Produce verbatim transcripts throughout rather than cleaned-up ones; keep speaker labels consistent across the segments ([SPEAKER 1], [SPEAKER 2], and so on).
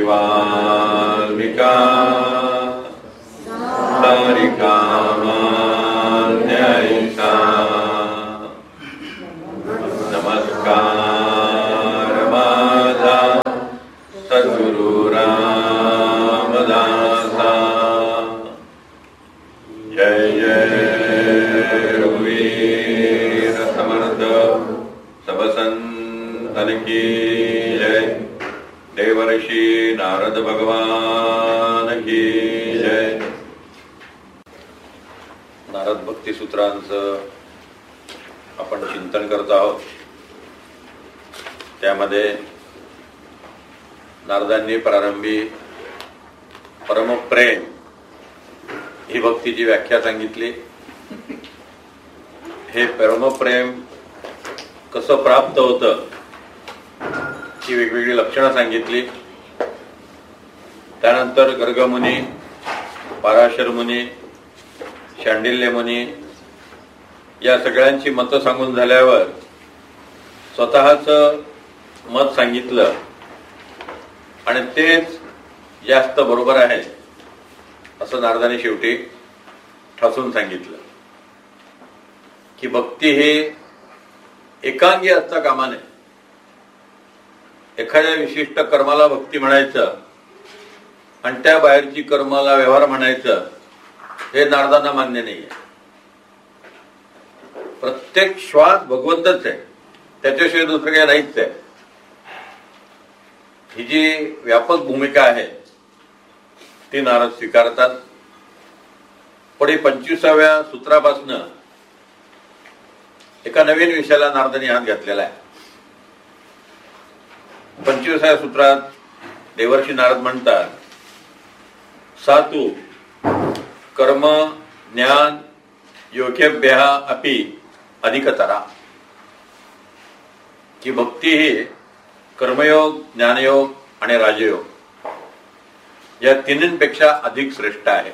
[SPEAKER 1] वाल्मिका सारिका मान्यैषा नमस्कार माझा सद्गुरु रामदासा। जय जय रघुवीर समर्थ सब संतन की जय। देवर्षि नारद भगवान की जय। नारद भक्ती सूत्रांचं आपण चिंतन करत आहोत। त्यामध्ये नारदांनी प्रारंभी परमप्रेम ही भक्तीची व्याख्या सांगितली। हे परमप्रेम कसं प्राप्त होतं ही वेगवेगळी लक्षणं सांगितली। त्यानंतर गर्गमुनी, पराशर मुनी, शांडिल्य मुनी या सगळ्यांची मतं सांगून झाल्यावर स्वतःचं मत सांगितलं आणि तेच जास्त बरोबर आहे असं नारदाने शेवटी ठासून सांगितलं की भक्ती हे एकांगी असता कामा नये। एखाद्या विशिष्ट कर्माला भक्ती म्हणायचं आणि त्या बाहेरची कर्माला व्यवहार म्हणायचं हे नारदांना मान्य नाहीये। प्रत्येक श्वास भगवंतच आहे, त्याच्याशिवाय दुसरं काही नाहीच आहे। ही जी व्यापक भूमिका आहे ती नारद स्वीकारतात। पण ही पंचवीसाव्या सूत्रापासून एका नवीन विषयाला नारदांनी हात घातलेला आहे। पंचवीसाव्या सूत्रात देवर्षी नारद म्हणतात, सातु कर्म ज्ञान योग्यभ्य अपि अधिकतरा, की भक्ती ही कर्मयोग, ज्ञानयोग आणि राजयोग या तिन्हींपेक्षा अधिक श्रेष्ठ आहे।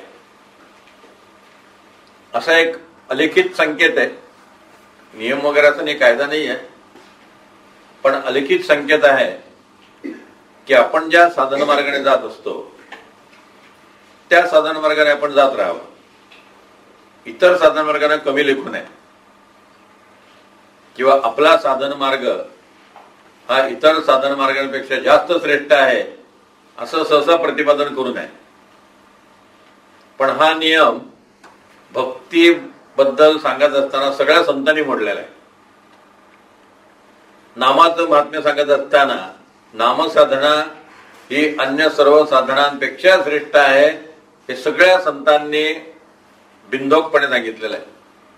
[SPEAKER 1] असा एक अलिखित संकेत आहे। नियम वगैरेचा नाही, कायदा नाही आहे, पण अलिखित संकेत आहे की आपण ज्या साधन मार्गाने जात असतो त्या साधन मार्गाने आपण जात राहावं। इतर साधन मार्गाने कमी लेखू नये किंवा आपला साधन मार्ग हा इतर साधन मार्गांपेक्षा जास्त श्रेष्ठ आहे असं सहसा प्रतिपादन करू नये। पण हा नियम भक्ती बद्दल सांगत असताना सगळ्या संतांनी मोडलेला आहे। नामाचं महात्म्य सांगत असताना नामसाधना ही अन्य सर्व साधनांपेक्षा श्रेष्ठ आहे हे सगळ्या संतांनी बिनधोकपणे सांगितलेलं आहे।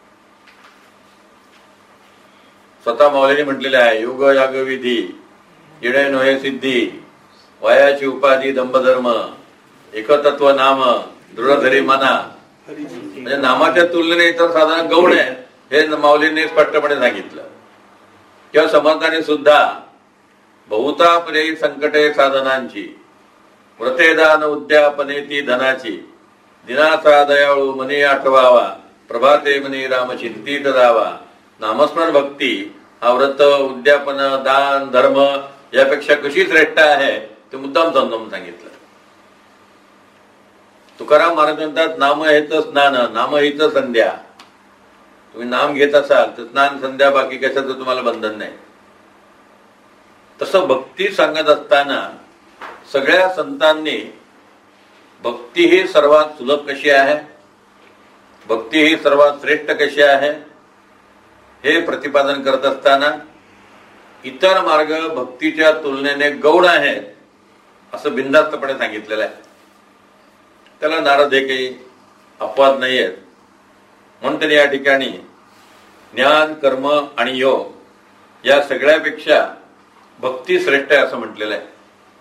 [SPEAKER 1] स्वतः माऊलींनी म्हटलेले आहे, योग याग विधी येणे नोहे सिद्धी, वयाची उपाधी दंभधर्म, एकतत्व नाम दृढधरी मना। म्हणजे नामाच्या तुलनेने इतर साधन गौण आहे हे माऊलींनी स्पष्टपणे सांगितलं। किंवा समर्थाने सुद्धा बहुतापरे संकटे साधनांची, व्रतेदान उद्यापने ती धनाची, दिनाचा दयाळू मनी आठवावा, प्रभाते मनी राम चिंतित दावा। नामस्मरण भक्ती हा व्रत, उद्यापन, दान, धर्म यापेक्षा कशी श्रेष्ठ आहे ते मुद्दाम समजावून सांगितलं। तुकाराम महाराज म्हणतात, नाम हेच स्नान, नाम हीच संध्या। तुम्ही नाम घेत असाल तर स्नान संध्या बाकी कशाचं तुम्हाला बंधन नाही। तसं भक्ती सांगत असताना सगळ्या संतांनी भक्ती ही सर्वात सुलभ कशी आहे, भक्ती ही सर्वात श्रेष्ठ कशी आहे हे प्रतिपादन करत असताना इतर मार्ग भक्तीच्या तुलनेने गौण आहेत असं बिनधास्तपणे सांगितलेलं आहे। त्याला नारद हे काही अपवाद नाही आहेत। म्हणून त्यांनी या ठिकाणी ज्ञान, कर्म आणि योग या सगळ्यापेक्षा भक्ती श्रेष्ठ आहे असं म्हटलेलं आहे।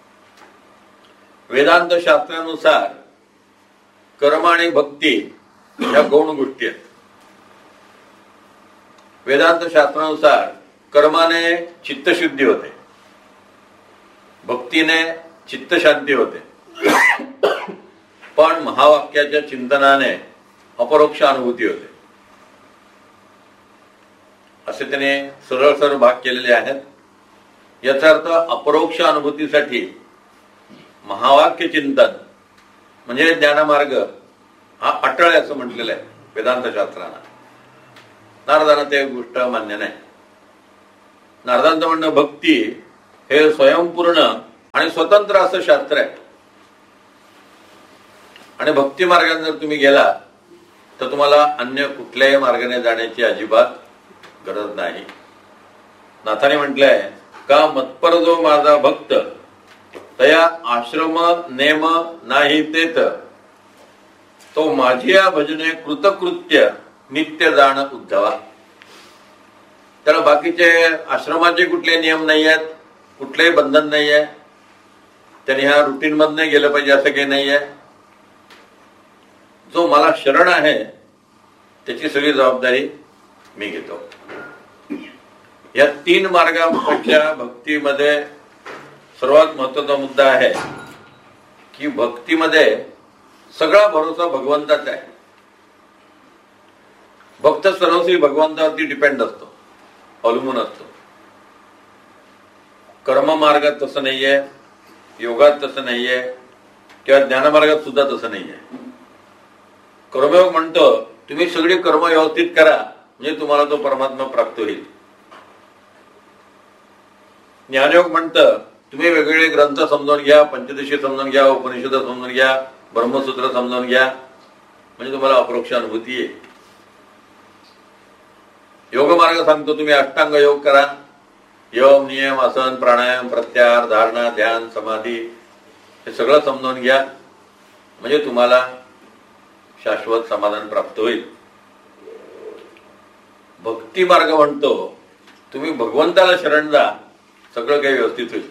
[SPEAKER 1] वेदांत शास्त्रानुसार कर्म आणि भक्ती ह्या गौण गोष्टी आहेत। वेदांत शास्त्रानुसार कर्माने चित्तशुद्धी होते, भक्तीने चित्तशांती होते, पण महावाक्याच्या चिंतनाने अपरोक्ष अनुभूती होते। असे त्याने सरळ सरळ भाग केलेले आहेत। याचा अर्थ अपरोक्ष अनुभूतीसाठी महावाक्य चिंतन म्हणजे ज्ञानमार्ग हा अटळ आहे असं म्हटलेलं आहे वेदांत शास्त्रानं. नारदांना ते गोष्ट मान्य नाही. नारदांचं म्हणणं भक्ती हे स्वयंपूर्ण आणि स्वतंत्र असं शास्त्र आहे आणि भक्ती मार्गाने जर तुम्ही गेला तर तुम्हाला अन्य कुठल्याही मार्गाने जाण्याची अजिबात गरज नाही. नाथाने म्हटलंय का मत्पर जो माझा भक्त तया आश्रम नेम नाही तेत तो माझ्या भजने कृतकृत्य नित्य जाण उद्धवा. त्याला बाकीचे आश्रमाचे कुठले नियम नाही आहेत, कुठलेही बंधन नाही आहे, त्याने ह्या रुटीन मधनं गेलं पाहिजे असं काही नाही आहे. जो मला शरण आहे त्याची सगळी जबाबदारी मी घेतो. या तीन मार्गापेक्षा भक्तीमध्ये सर्वात महत्वाचा मुद्दा आहे की भक्तीमध्ये सगळा भरोसा भगवंताचा आहे. भक्त सर्वस्वी भगवंतावरती डिपेंड असतो, अवलंबून असतो. कर्म मार्गात तसं नाहीये, योगात तसं नाहीये किंवा ज्ञानमार्गात सुद्धा तसं नाहीये. कर्मयोग म्हणतो तुम्ही सगळी कर्म व्यवस्थित करा म्हणजे तुम्हाला तो परमात्मा प्राप्त होईल. ज्ञानयोग म्हणतं तुम्ही वेगवेगळे ग्रंथ समजावून घ्या, पंचदशी समजावून घ्या, उपनिषद समजावून घ्या, ब्रह्मसूत्र समजावून घ्या म्हणजे तुम्हाला अपरोक्ष अनुभूती आहे. योग मार्ग सांगतो तुम्ही अष्टांग योग करा, यम नियम आसन प्राणायाम प्रत्याहार धारणा ध्यान समाधी हे सगळं समजावून घ्या म्हणजे तुम्हाला शाश्वत समाधान प्राप्त होईल. भक्ती मार्ग म्हणतो तुम्ही भगवंताला शरण जा, सगळं काही व्यवस्थित होईल.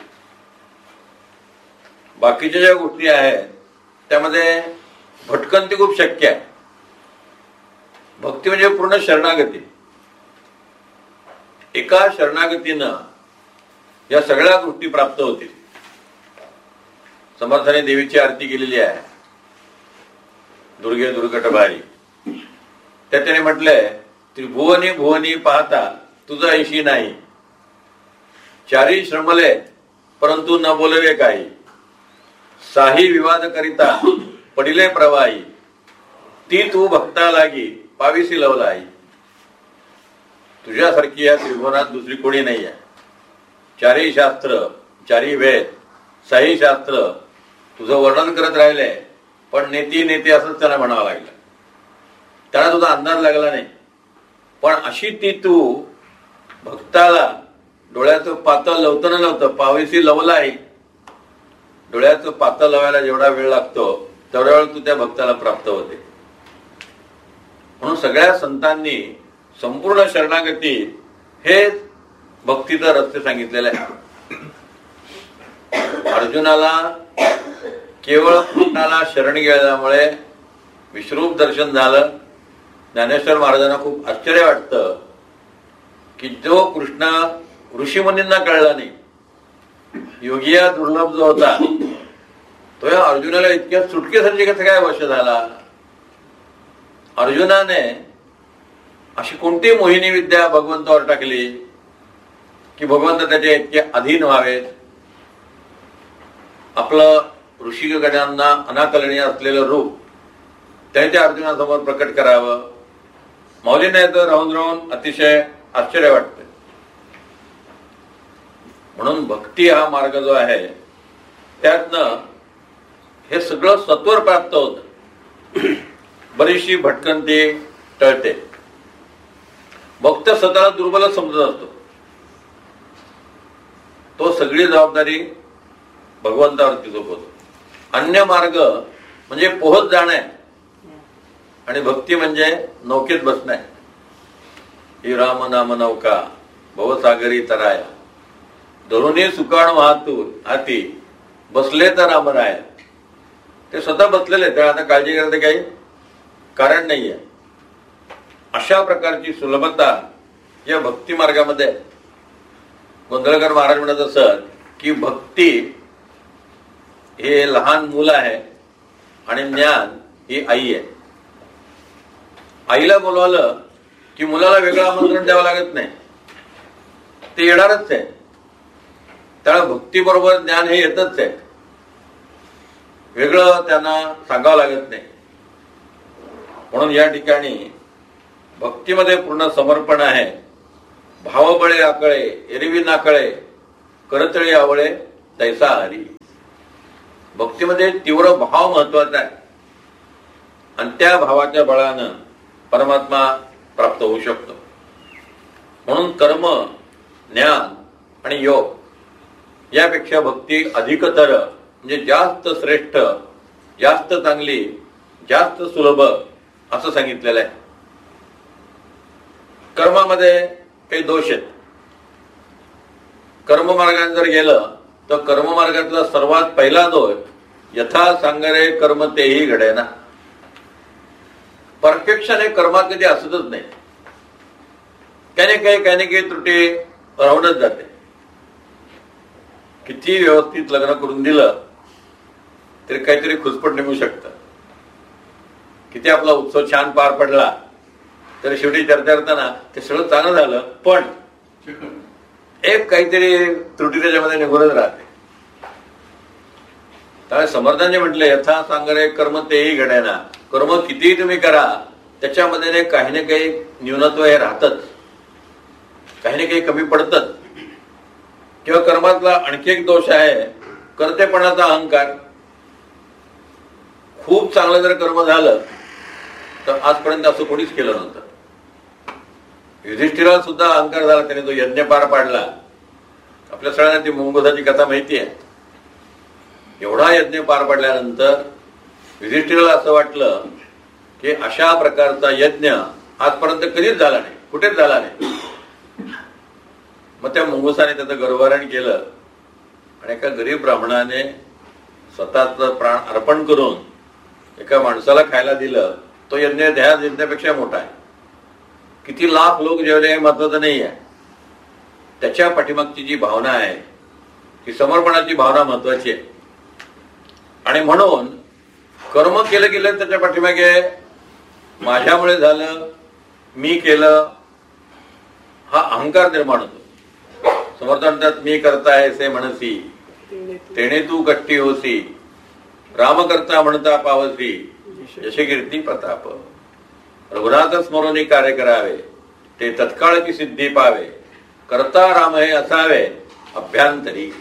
[SPEAKER 1] बाकीच्या ज्या गोष्टी आहेत त्यामध्ये भटकंती खूप शक्य आहे. भक्ती म्हणजे पूर्ण शरणागती. एका शरणागतीनं या सगळ्या गोष्टी प्राप्त होतील. समर्थाने देवीची आरती केलेली आहे, दुर्गे दुर्गटभारी. त्या त्याने म्हटलंय त्रिभुवनी भुवनी पाहता तुझं ऐशी नाही, चारी श्रमले परंतु न बोलवे काही, साही विवाद करिता पडिले प्रवाही, ती तू भक्ता लागी पाविसी लवलाई. तुझ्यासारखी या त्रिभुवनात दुसरी कोणी नाही आहे. चारही शास्त्र, चारही वेद, साही शास्त्र तुझं वर्णन करत राहिले पण नेती नेते असंच त्याला म्हणावं लागलं. त्याला तुझा अंदाज लागला नाही. पण अशी ती तू भक्ताला डोळ्याचं पातळ लवतं न लवतं पाविसी लवलाई. डोळ्याचं पातळ लावायला जेवढा वेळ लागतो तेवढा वेळ तू त्या भक्ताला प्राप्त होते. म्हणून सगळ्या संतांनी संपूर्ण शरणागती हे भक्तीचा रस्ते सांगितलेले आहे. अर्जुनाला केवळ कृष्णाला शरण गेल्यामुळे विश्वरूप दर्शन झालं. ज्ञानेश्वर महाराजांना खूप आश्चर्य वाटतं की जो कृष्ण ऋषीमुनींना कळला नाही, योगिया दुर्लभ जो होता तो या अर्जुनाला इतक्या सुटकेसाठी कसं काय वश झाला. अर्जुनाने अशी कोणती मोहिनी विद्या भगवंतावर टाकली की भगवंत त्याच्या इतके अधीन व्हावेत. आपलं ऋषिगणांना अनाकलनीय असलेलं रूप त्याने त्या अर्जुनासमोर प्रकट करावं. मौलींना तर राहून राहून अतिशय आश्चर्य वाटतं. म्हणून भक्ती हा मार्ग जो आहे त्यातनं हे सगळं सत्वर प्राप्त होतं. बरीचशी भटकंती टळते. भक्त स्वतःला दुर्बल समजत असतो. तो सगळी जबाबदारी भगवंतावरती झोपवतो. अन्य मार्ग म्हणजे पोहत जाणे आणि भक्ती म्हणजे नौकेत बसणे. ही राम नाम नौका भवसागरी तराया, धरुणी सुकाण वाहतूर हाती बसले तर रामराया. ते स्वतः बसलेले, त्या आता काळजी करायचं काही कारण नाहीये. अशा प्रकारची सुलभता या भक्ती मार्गामध्ये. गोंधळकर महाराज म्हणत असत की भक्ती हे लहान मुलं आहे आणि ज्ञान ही आई आहे. आईला बोलवलं की मुलाला वेगळं आमंत्रण द्यावं लागत नाही, ते येणारच आहे. त्याला भक्ती बरोबर ज्ञान हे येतच आहे. वेगळं त्यांना सांगावं लागत नाही. म्हणून या ठिकाणी भक्तीमध्ये पूर्ण समर्पण आहे. भावबळे आकळे एरवी नाकळे करतळे आवळे तैसा हरी. भक्तीमध्ये तीव्र भाव महत्वाचा आहे आणि त्या भावाच्या बळानं परमात्मा प्राप्त होऊ शकतो. म्हणून कर्म, ज्ञान आणि योग यापेक्षा भक्ती अधिकतर म्हणजे जास्त श्रेष्ठ, जास्त चांगली, जास्त सुलभ असं सांगितलेलं आहे. कर्मामध्ये काही दोष आहेत. कर्ममार्गाने जर गेलं तर कर्ममार्गातला सर्वात पहिला दोष यथा सांगरे कर्म तेही घडेना. परफेक्शन हे कर्मात कधी असतच नाही. काही काही काही काही त्रुटी राहूनच जाते. किती व्यवस्थित लग्न करून दिलं तरी काहीतरी खुसपट निघू शकतं. किती आपला उत्सव छान पार पडला तरी शेवटी चर्चा करताना ते सगळं चांगलं झालं पण एक काहीतरी त्रुटी त्याच्यामध्ये निघूनच राहते. त्यामुळे समर्थांनी म्हटलं यथा सांगरे कर्म तेही घडेना. कर्म कितीही तुम्ही करा त्याच्यामध्ये काही ना काही न्यूनत्व हे राहतच, काही ना काही कमी पडतच. किंवा कर्मातला आणखी एक दोष आहे कर्तेपणाचा अहंकार. खूप चांगलं जर कर्म झालं तर आजपर्यंत असं कोणीच केलं नव्हतं. युधिष्ठिराला सुद्धा अहंकार झाला, त्याने तो यज्ञ पार पाडला. आपल्या सगळ्यांना ती मुंगोधाची कथा माहिती आहे. एवढा यज्ञ पार पडल्यानंतर युधिष्ठिराला असं वाटलं की अशा प्रकारचा यज्ञ आजपर्यंत कधीच झाला नाही, कुठेच झाला नाही. मग त्या मुंगुसाने त्याचं गर्वहरण केलं आणि एका गरीब ब्राह्मणाने स्वतःच प्राण अर्पण करून एका माणसाला खायला दिलं. तो यज्ञ ह्या यज्ञापेक्षा मोठा आहे. किती लाख लोक जेवले हे महत्वाचं नाही आहे. त्याच्या पाठीमागची जी भावना आहे ती समर्पणाची भावना महत्वाची आहे. आणि म्हणून कर्म केलं गेलं त्याच्या पाठीमागे माझ्यामुळे झालं, मी केलं, हा अहंकार निर्माण होतो. समर्थ म्हणतात मी करताय से म्हणसी तेणे तू कष्टी होसी, राम करता म्हणता पावसी यशकीर्ती प्रताप. रघुनाथ स्मरोनी कार्य करावे ते तत्काळची सिद्धी पावे, करता राम हे असावे अभ्यंतरी.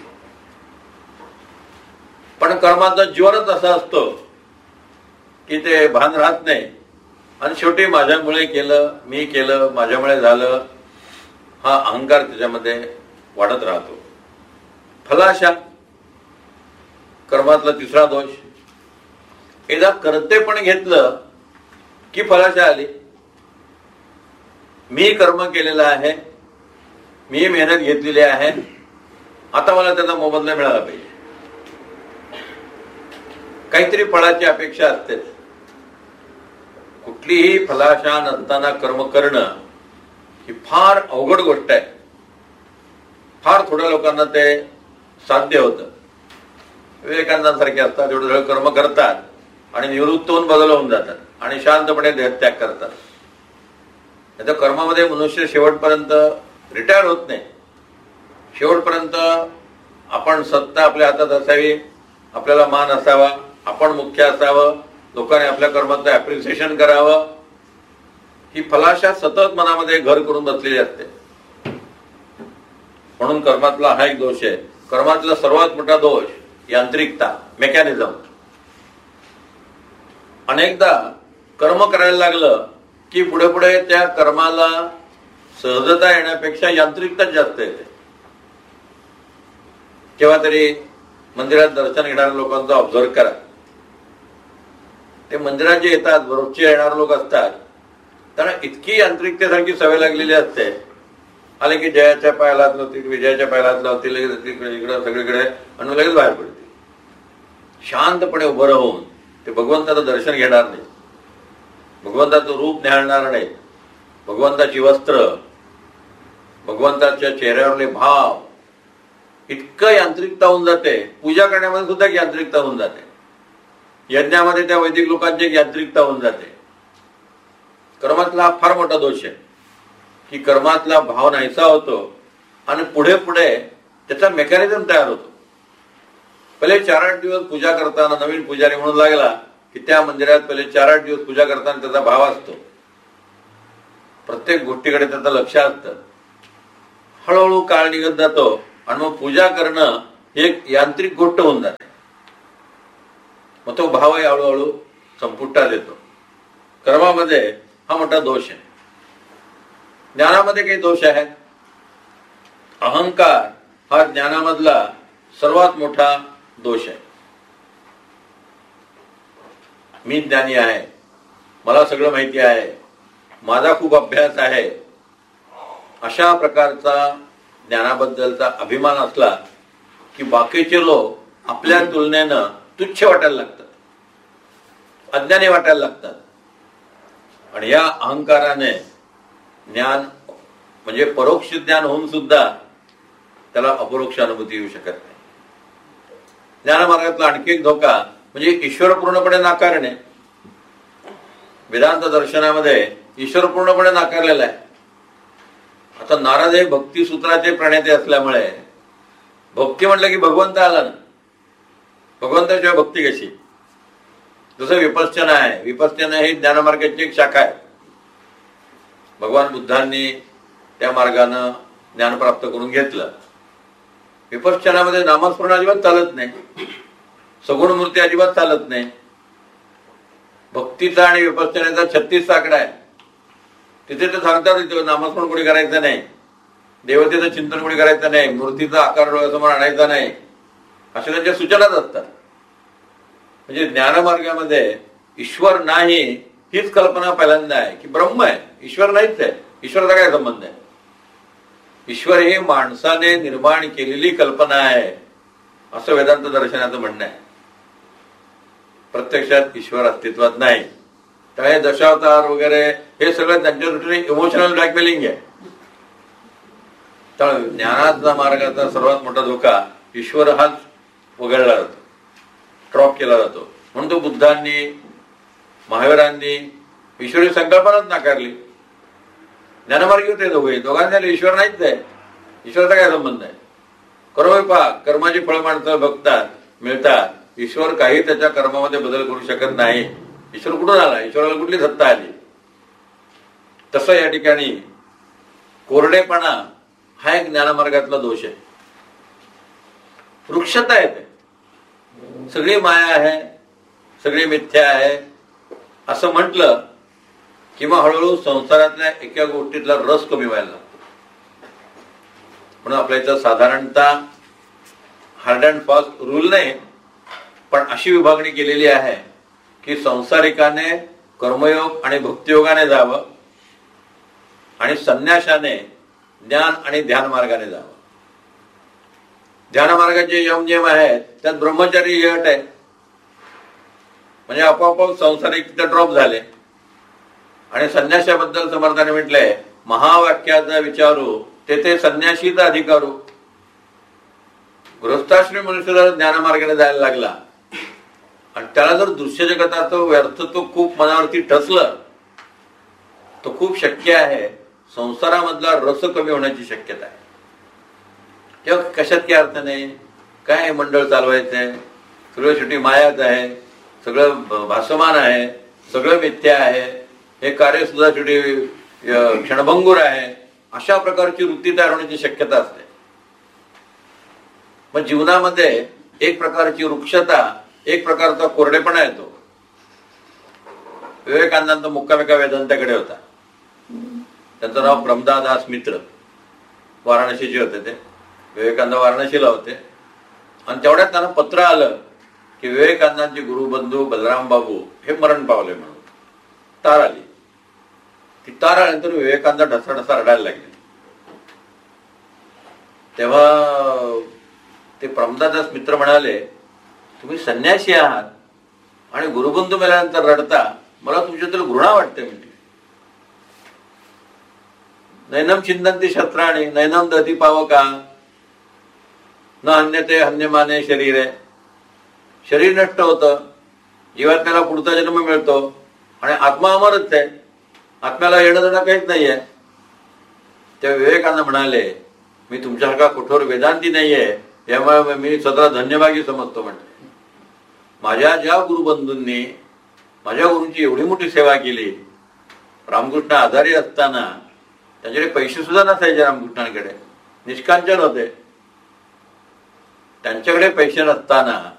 [SPEAKER 1] पण कर्माचं जीवनच असं असतो की ते भान राहत नाही आणि शेवटी माझ्यामुळे केलं, मी केलं, माझ्यामुळे झालं, हा अहंकार त्याच्यामध्ये वाढत राहतो. फलाशा कर्मातला तिसरा दोष. एकदा करते पण घेतलं की फलाशा आली. मी कर्म केलेलं आहे, मी मेहनत घेतलेली आहे, आता मला त्याचा मोबदला मिळाला पाहिजे. काहीतरी फळाची अपेक्षा असतेच. कुठलीही फलाशा नसताना कर्म करणं ही फार अवघड गोष्ट आहे. फार थोड्या लोकांना ते साध्य होतं. विवेकानंदांसारखे असतात, एवढं सगळं कर्म करतात आणि निवृत्त होऊन बदल होऊन जातात आणि शांतपणे देहत्याग करतात. त्या कर्मामध्ये मनुष्य शेवटपर्यंत रिटायर होत नाही. शेवटपर्यंत आपण सत्ता आपल्या हातात असावी, आपल्याला मान असावा, आपण मुख्य असावं, लोकांनी आपल्या कर्माचं अप्रिसिएशन करावं, ही फलाशा सतत मनामध्ये घर करून बसलेली असते. म्हणून कर्मातला हा एक दोष आहे. कर्मातला सर्वात मोठा दोष यांत्रिकता, मेकॅनिझम. अनेकदा कर्म करायला लागलं की पुढे पुढे त्या कर्माला सहजता येण्यापेक्षा यांत्रिकताच जास्त येते. केव्हा तरी मंदिरात दर्शन घेणाऱ्या लोकांचा ऑब्झर्व करा. ते मंदिरात जे येतात, रोजचे येणारे लोक असतात, त्यांना इतकी यांत्रिकतेसारखी सवय लागलेली असते. आले की जयाच्या पायाला हात लावतील, विजयाच्या पायाला हात लावतील, इकडं सगळीकडे आणि लगेच बाहेर पडतील. शांतपणे उभं राहून ते भगवंताचं दर्शन घेणार नाही, भगवंताचं रूप न्याहाळणार नाही, भगवंताची वस्त्र, भगवंताच्या चेहऱ्यावरले भाव, इतकं यांत्रिकता होऊन जाते. पूजा करण्यामध्ये सुद्धा यांत्रिकता होऊन जाते. यज्ञामध्ये त्या वैदिक लोकांची यांत्रिकता होऊन जाते. कर्मातला हा फार मोठा दोष आहे की कर्मातला भाव नाहीसा होतो आणि पुढे पुढे त्याचा मेकॅनिझम तयार होतो. पहिले चार आठ दिवस पूजा करताना नवीन पुजारी म्हणून लागला की त्या मंदिरात पहिले चार आठ दिवस पूजा करताना त्याचा भाव असतो, प्रत्येक गोष्टीकडे त्याचं लक्ष असतं. हळूहळू काळ निघत जातो आणि मग पूजा करणं ही एक यांत्रिक गोष्ट होऊन जाते. मग तो भावही हळूहळू संपुष्टात येतो. कर्मामध्ये हा मोठा दोष आहे. ज्ञानामध्ये काही दोष आहेत. अहंकार हा ज्ञानामधला सर्वात मोठा दोष आहे. मी ज्ञानी आहे, मला सगळं माहिती आहे, माझा खूप अभ्यास आहे, अशा प्रकारचा ज्ञानाबद्दलचा अभिमान असला की बाकीचे लोक आपल्या तुलनेनं तुच्छ वाटायला लागतात, अज्ञानी वाटायला लागतात. आणि या अहंकाराने ज्ञान म्हणजे परोक्ष ज्ञान होऊन सुद्धा त्याला अपरोक्ष अनुभूती येऊ शकत नाही. ज्ञानमार्गातला आणखी एक धोका म्हणजे ईश्वर पूर्णपणे नाकारणे. वेदांत दर्शनामध्ये ईश्वर पूर्णपणे नाकारलेला आहे. आता नारद हे भक्ती सूत्राचे प्रणेते असल्यामुळे भक्ती म्हटलं की भगवंत आला ना, भगवंताशिवाय भक्ती कशी? जसं विपश्चना आहे, विपश्चना ही ज्ञानमार्गाची एक शाखा आहे. भगवान बुद्धांनी त्या मार्गानं ज्ञान प्राप्त करून घेतलं. विपश्चनामध्ये नामस्मरण अजिबात चालत नाही, सगुण मूर्ती अजिबात चालत नाही. भक्तीचा आणि विपश्चनेचा छत्तीस आकडा आहे. तिथे तर सांगतात तिथे नामस्मरण कोणी करायचं नाही, देवतेचं चिंतन कोणी करायचं नाही, मूर्तीचा आकार डोळ्यासमोर आणायचा नाही, अशा त्यांच्या सूचनाच असतात. म्हणजे ज्ञानमार्गामध्ये ईश्वर नाही हीच कल्पना पहिल्यांदा आहे की ब्रह्म आहे, ईश्वर नाहीच आहे. ईश्वराचा काय संबंध आहे? ईश्वर ही माणसाने निर्माण केलेली कल्पना आहे असं वेदांत दर्शनाचं म्हणणं आहे. प्रत्यक्षात ईश्वर अस्तित्वात नाही. त्यामुळे दशावतार वगैरे हे सगळं त्यांच्या दृष्टीने इमोशनल ब्लॅकमेलिंग आहे. त्यामुळे ज्ञानाचा मार्गाचा सर्वात मोठा धोका ईश्वर हाच वगळला जातो, ड्रॉप केला जातो. म्हणून तो बुद्धांनी महावीरांनी ईश्वरी संकल्पनाच नाकारली. ज्ञानमार्गी होते दोघे, दोघांना ईश्वर नाहीच आहे, ईश्वराचा काय संबंध आहे? कर्मविपाक, कर्माची फळ माणसं बघतात, मिळतात. ईश्वर काही त्याच्या कर्मामध्ये बदल करू शकत नाही. ईश्वर कुठून आला? ईश्वराला कुठली सत्ता आली? तसं या ठिकाणी कोरडेपणा हा एक ज्ञानमार्गातला दोष आहे. वृक्षता येते, सगळी माया आहे, सगळी मिथ्या आहे असं म्हटलं किंवा हळूहळू संसारातल्या एका गोष्टीतला रस कमी व्हायला लागतो. म्हणून आपल्या इथं साधारणतः हार्ड अँड फास्ट रूल नाही, पण अशी विभागणी केलेली आहे की संसारिकाने कर्मयोग आणि भक्तियोगाने जावं आणि संन्याशाने ज्ञान आणि ध्यान मार्गाने जावं. ध्यान मार्गाचे यम नियम आहेत, त्यात ब्रह्मचारी ही अट आहे. म्हणजे आपोआप संसारिक ड्रॉप झाले. आणि संन्यासाबद्दल समर्थाने म्हटलंय, महावाक्याचा विचारू तेथे संन्याशीचा अधिकारू. गृहस्थाश्रमी मनुष्य जर ज्ञानमार्गाने जायला लागला आणि त्याला जर दृश्य जगताचं व्यर्थत्व खूप मनावरती ठसलं तर खूप शक्य आहे संसारामधला रस कमी होण्याची शक्यता आहे. किंवा कशात काही अर्थ नाही, काय मंडळ चालवायचंय, सगळं शेवटी मायाच आहे, सगळं भासमान आहे, सगळं मिथ्या आहे, हे कार्य सुद्धा शेवटी क्षणभंगूर आहे, अशा प्रकारची वृत्ती तयार होण्याची शक्यता असते. मग जीवनामध्ये एक प्रकारची वृक्षता, एक प्रकारचा कोरडेपणा येतो. विवेकानंदांचा मुक्काम एका वेदांताकडे होता. त्यांचं नाव प्रमदादास मित्र, वाराणसीचे होते ते. विवेकानंद वाराणसीला होते. आणि तेवढ्यात त्यांना पत्र आलं की विवेकानंदांचे गुरुबंधू बलराम बाबू हे मरण पावले म्हणून. तार आली. ती तार आल्यानंतर विवेकानंद ढसा रडायला लागले. तेव्हा ते प्रमदादास मित्र म्हणाले, तुम्ही संन्यासी आहात आणि गुरुबंधू मेल्यानंतर रडता, मला तुमच्याबद्दल घृणा वाटते. म्हणजे नैनम छिंदंती शस्त्राणी नैनम दती पावका न अन्यते हन्यमाने शरीर आहे. शरीर नष्ट होतं, जीवात्म्याला पुढचा जन्म मिळतो आणि आत्मा अमरच आहे, आत्म्याला येणं जाणं काहीच नाहीये. तेव्हा विवेकानंद म्हणाले, मी तुमच्यासारखा कठोर वेदांती नाहीये त्यामुळे मी स्वतः धन्यभागी समजतो. म्हणते माझ्या ज्या गुरुबंधूंनी माझ्या गुरूंची एवढी मोठी सेवा केली, रामकृष्ण आजारी असताना त्यांच्याकडे पैसे सुद्धा नसायचे, रामकृष्णांकडे निष्कांचन होते, त्यांच्याकडे पैसे नसताना